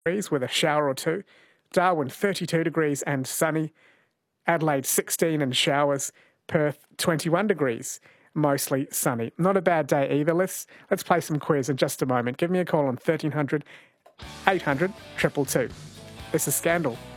degrees with a shower or two. Darwin, 32 degrees and sunny. Adelaide, 16 and showers. Perth, 21 degrees, mostly sunny. Not a bad day either. Let's play some quiz in just a moment. Give me a call on 1300 800 222. This is Scandal